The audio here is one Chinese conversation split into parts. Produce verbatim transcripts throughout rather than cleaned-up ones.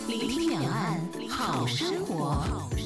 聆听两岸好生活。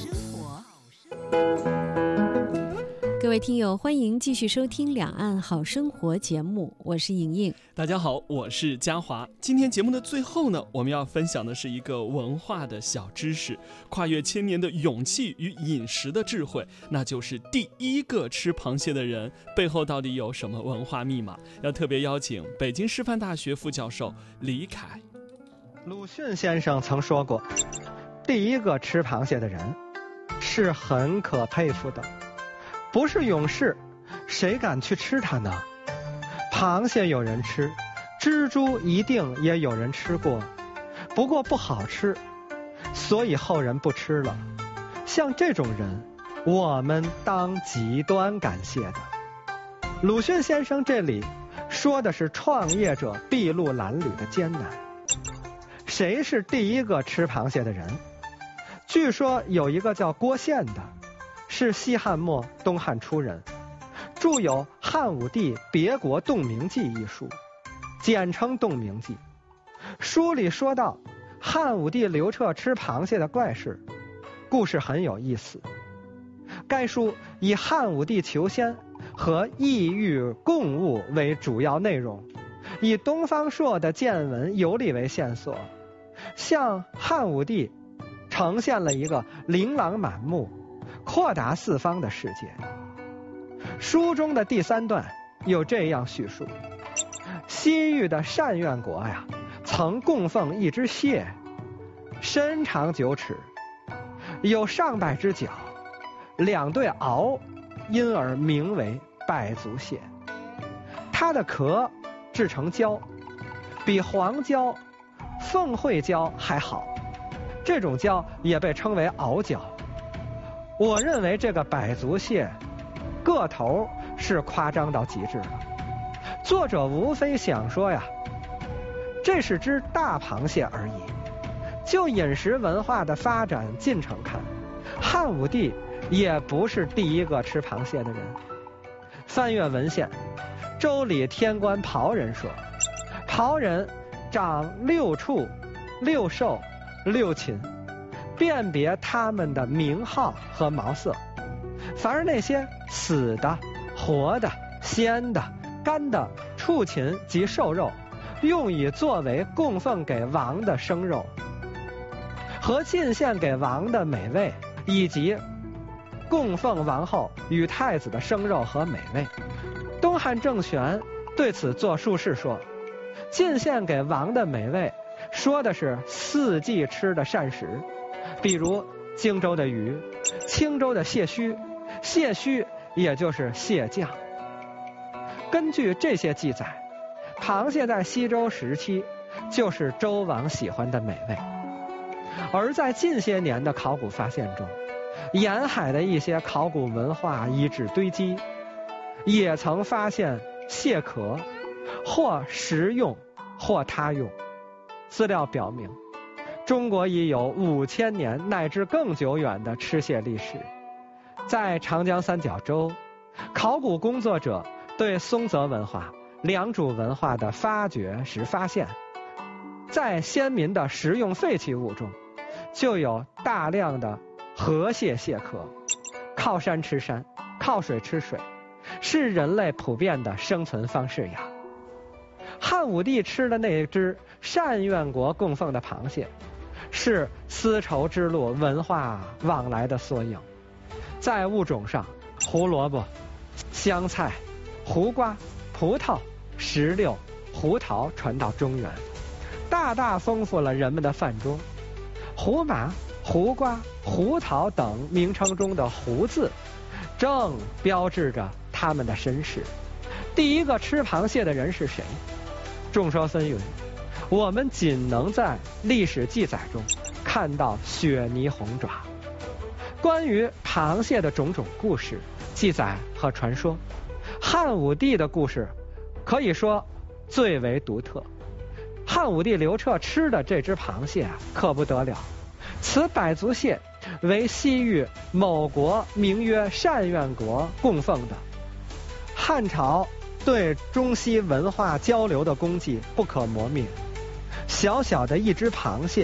各位听友，欢迎继续收听《两岸好生活》节目，我是莹莹。 大家好，我是嘉华。今天节目的最后呢，我们要分享的是一个文化的小知识，跨越千年的勇气与饮食的智慧，那就是第一个吃螃蟹的人背后到底有什么文化密码？要特别邀请北京师范大学副教授李凯。 鲁迅先生曾说过，第一个吃螃蟹的人是很可佩服的，不是勇士，谁敢去吃它呢？螃蟹有人吃，蜘蛛一定也有人吃过，不过不好吃，所以后人不吃了。像这种人，我们当极端感谢的。鲁迅先生这里说的是创业者筚路蓝缕的艰难。谁是第一个吃螃蟹的人？据说有一个叫郭宪的，是西汉末东汉初人，著有《汉武帝别国洞明记》一书，简称《洞明记》。书里说到汉武帝刘彻吃螃蟹的怪事，故事很有意思。该书以汉武帝求仙和异域共物为主要内容，以东方朔的见闻游历为线索，向汉武帝呈现了一个琳琅满目、阔达四方的世界。书中的第三段有这样叙述：西域的单院国呀，曾供奉一只蟹，身长九尺，有上百只脚，两对螯，因而名为百足蟹。它的壳制成胶，比黄胶、凤会胶还好，这种胶也被称为螯胶。我认为这个百足蟹个头是夸张到极致了，作者无非想说呀，这是只大螃蟹而已。就饮食文化的发展进程看，汉武帝也不是第一个吃螃蟹的人。翻阅文献，周礼天官庖人说，庖人长六畜、六兽、六禽，辨别他们的名号和毛色。凡是那些死的、活的、鲜的、干的畜禽及兽肉，用以作为供奉给王的生肉，和进献给王的美味，以及供奉王后与太子的生肉和美味。东汉郑玄对此作述释说，进献给王的美味说的是四季吃的膳食，比如荆州的鱼，青州的蟹须，蟹须也就是蟹酱。根据这些记载，螃蟹在西周时期就是周王喜欢的美味。而在近些年的考古发现中，沿海的一些考古文化遗址堆积，也曾发现蟹壳，或食用或他用。资料表明，中国已有五千年乃至更久远的吃蟹历史。在长江三角洲，考古工作者对松泽文化、良渚文化的发掘时发现，在先民的食用废弃物中，就有大量的河蟹蟹壳。靠山吃山，靠水吃水，是人类普遍的生存方式呀。汉武帝吃的那只单院国供奉的螃蟹，是丝绸之路文化往来的缩影。在物种上，胡萝卜、香菜、胡瓜、葡萄、石榴、胡桃传到中原，大大丰富了人们的饭桌。胡麻、胡瓜、胡桃等名称中的胡字，正标志着他们的身世。第一个吃螃蟹的人是谁？众说纷纭，我们仅能在历史记载中看到雪泥红爪。关于螃蟹的种种故事、记载和传说，汉武帝的故事可以说最为独特。汉武帝刘彻吃的这只螃蟹啊，可不得了。此百足蟹为西域某国名曰单院国供奉的。汉朝对中西文化交流的功绩不可磨灭。小小的一只螃蟹，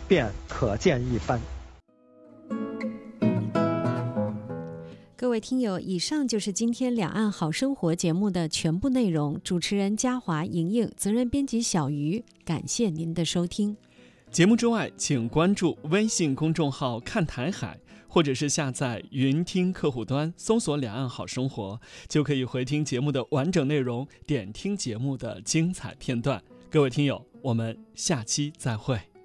便可见一斑。 各位听友，以上就是今天两岸好生活节目的全部内容。主持人嘉华、莹莹，责任编辑小鱼，感谢您的收听。 节目之外，请关注微信公众号看台海，或者是下载云听客户端，搜索两岸好生活，就可以回听节目的完整内容，点听节目的精彩片段。各位听友，我们下期再会。